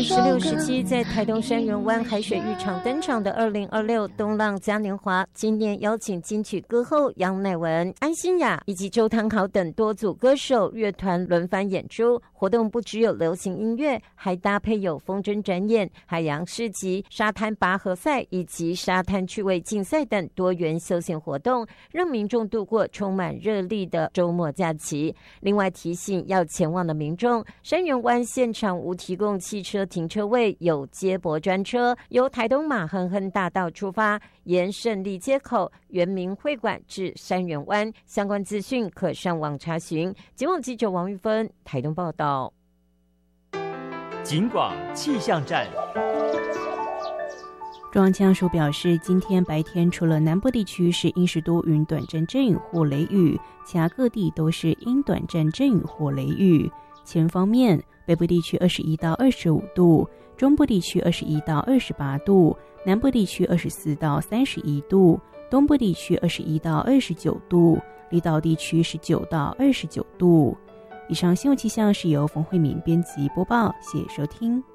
日16、17在台东山园湾海水浴场登场的2026东浪嘉年华，今年邀请金曲歌后杨乃文、安心亚以及周汤豪等多组歌手乐团轮番演出。活动不只有流行音乐，还搭配有风筝展演、海洋市集、沙滩拔河赛以及沙滩趣味竞赛等多元休闲活动，让民众度过充满热力的周末假期。另外提醒要前往的民众，山园湾现场无提供汽车停车位，有接驳专车由台东马亨亨大道出发，沿胜利街口、原民会馆至山园湾。相关资讯可上网查询。节目记者王玉芬台东报道。 警广气象站。 中央气象署表示，今天白天除了南部地区是阴时多云短暂阵雨或雷雨，其他各地都是阴短暂阵雨或雷雨。气温方面，北部地区21到25度，中部地区21到28度，南部地区24到31度，东部地区21到29度，离岛地区19到29度。以上新闻气象是由冯慧敏编辑播报，谢谢收听。